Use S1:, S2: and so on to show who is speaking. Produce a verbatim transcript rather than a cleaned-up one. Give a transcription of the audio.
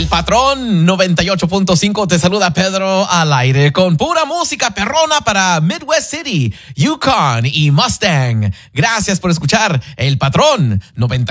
S1: Patrón noventa y ocho punto cinco te saluda Pedro al aire con pura música perrona para Midwest City, Yukon y Mustang. Gracias por escuchar El Patrón noventa